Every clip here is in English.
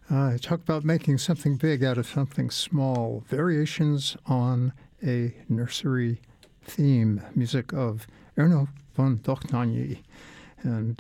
Talk about making something big out of something small. Variations on a nursery theme. Music of Erno von Dohnanyi. And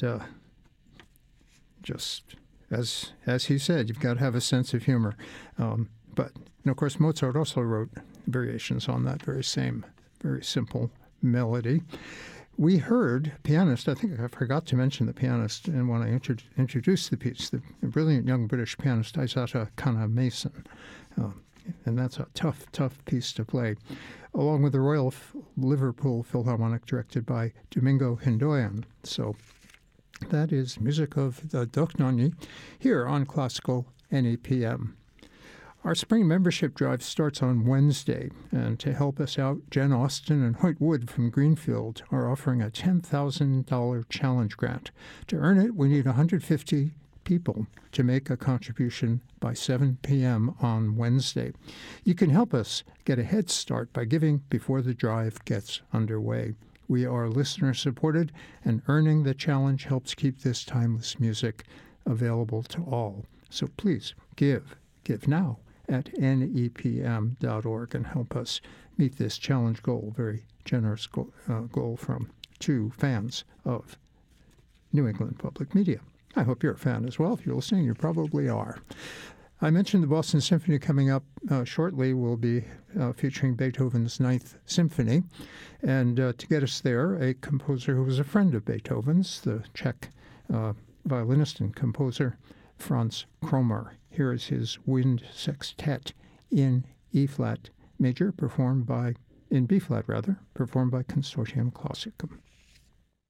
just as he said, you've got to have a sense of humor. But of course, Mozart also wrote variations on that very same, very simple melody. We heard pianist, I think I forgot to mention the pianist, and when I introduced the piece, the brilliant young British pianist Isata Kana-Mason. And that's a tough piece to play, along with the Royal Liverpool Philharmonic, directed by Domingo Hindoyan. So that is music of the Dohnanyi here on Classical NEPM. Our spring membership drive starts on Wednesday, and to help us out, Jen Austin and Hoyt Wood from Greenfield are offering a $10,000 challenge grant. To earn it, we need 150 people to make a contribution by 7 p.m. on Wednesday. You can help us get a head start by giving before the drive gets underway. We are listener-supported, and earning the challenge helps keep this timeless music available to all. So please give now at nepm.org and help us meet this challenge goal, very generous goal from two fans of New England Public Media. I hope you're a fan as well. If you're listening, you probably are. I mentioned the Boston Symphony coming up shortly. We'll be featuring Beethoven's Ninth Symphony. And to get us there, a composer who was a friend of Beethoven's, the Czech violinist and composer Franz Kromer. Here is his Wind Sextet in E-flat major, performed by Consortium Classicum.